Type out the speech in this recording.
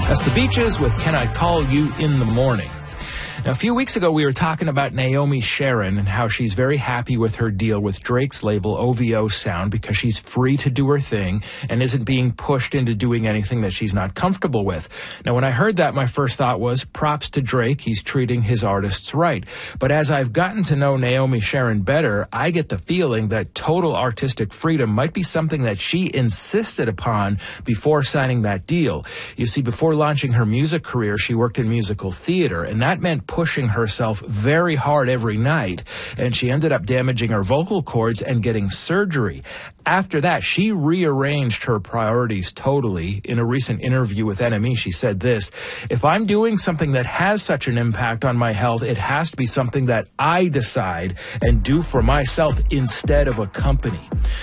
That's The Beaches with Can I Call You in the Morning. Now, a few weeks ago, we were talking about Naomi Sharon and how she's very happy with her deal with Drake's label OVO Sound because she's free to do her thing and isn't being pushed into doing anything that she's not comfortable with. Now, when I heard that, my first thought was props to Drake. He's treating his artists right. But as I've gotten to know Naomi Sharon better, I get the feeling that total artistic freedom might be something that she insisted upon before signing that deal. You see, before launching her music career, she worked in musical theater, and that meant pushing herself very hard every night, and she ended up damaging her vocal cords and getting surgery. After that, she rearranged her priorities totally. In a recent interview with NME, she said this: "If I'm doing something that has such an impact on my health, it has to be something that I decide and do for myself instead of a company."